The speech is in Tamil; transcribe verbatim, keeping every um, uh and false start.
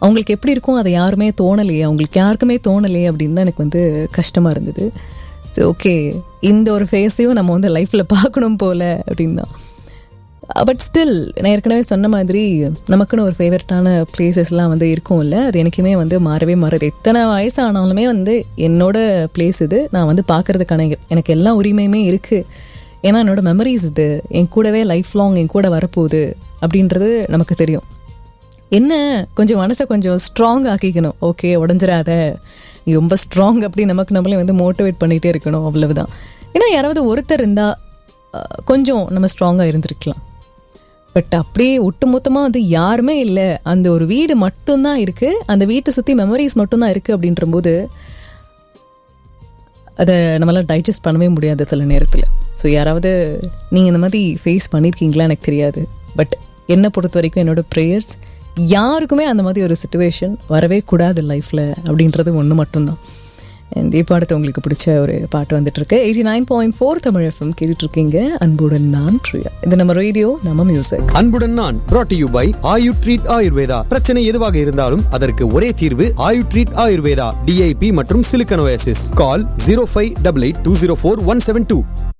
அவங்களுக்கு எப்படி இருக்கும் அதை யாருமே தோணலையே, அவங்களுக்கு யாருக்குமே தோணலையே அப்படின்னு தான் எனக்கு வந்து கஷ்டமாக இருந்தது. ஸோ ஓகே, இந்த ஒரு ஃபேஸையும் நம்ம வந்து லைஃப்பில் பார்க்கணும் போல் அப்படின்னு தான். பட் ஸ்டில் நான் ஏற்கனவே சொன்ன மாதிரி நமக்குன்னு ஒரு ஃபேவரட்டான பிளேசஸ்லாம் வந்து இருக்கும்ல, அது எனக்குமே வந்து மாறவே மாறுது. எத்தனை வயசானாலுமே வந்து என்னோட பிளேஸ் இது, நான் வந்து பார்க்குறதுக்கான எனக்கு எல்லா உரிமையுமே இருக்குது. ஏன்னா என்னோடய மெமரிஸ் இது, என் கூடவே லைஃப் லாங் என் கூட வரப்போகுது அப்படின்றது நமக்கு தெரியும். என்ன கொஞ்சம் மனசை கொஞ்சம் ஸ்ட்ராங் ஆக்கிக்கணும். ஓகே, உடஞ்சிடாத, நீ ரொம்ப ஸ்ட்ராங் அப்படி நமக்கு நம்மளே வந்து மோட்டிவேட் பண்ணிகிட்டே இருக்கணும், அவ்வளவுதான். ஏன்னா யாராவது ஒருத்தர் இருந்தால் கொஞ்சம் நம்ம ஸ்ட்ராங்காக இருந்திருக்கலாம். பட் அப்படியே ஒட்டுமொத்தமாக வந்து யாருமே இல்லை, அந்த ஒரு வீடு மட்டும்தான் இருக்குது, அந்த வீட்டை சுற்றி மெமரிஸ் மட்டும்தான் இருக்குது அப்படின்றபோது அதை நம்மளால் டைஜஸ்ட் பண்ணவே முடியாது சில நேரத்தில். ஸோ யாராவது நீங்கள் இந்த மாதிரி ஃபேஸ் பண்ணியிருக்கீங்களா எனக்கு தெரியாது. பட் என்னை பொறுத்த வரைக்கும் என்னோடய ப்ரேயர்ஸ் யாருக்குமே அந்த மாதிரி ஒரு சிச்சுவேஷன் வரவே கூடாது லைஃப்பில் அப்படின்றது ஒன்று மட்டும்தான். அண்ட் இப்போ அடுத்து உங்களுக்கு பிடிச்ச ஒரு பாட்டு வந்துட்டுருக்கு. Eighty nine point four Tamil FM கேட்டுட்ருக்கீங்க. அன்புடன் நான் பிரியா. இது நம்ம ரேடியோ, நம்ம மியூசிக். அன்புடன் நான் brought to you by Ayu treat Ayurveda. பிரச்சனை எதுவாக இருந்தாலும் அதற்கு ஒரே தீர்வு ஆயு ட்ரீட் ஆயுர்வேதா. டிஐபி மற்றும் சிலிக்கனோசிஸ். கால் zero five eight eight two zero four one seven two.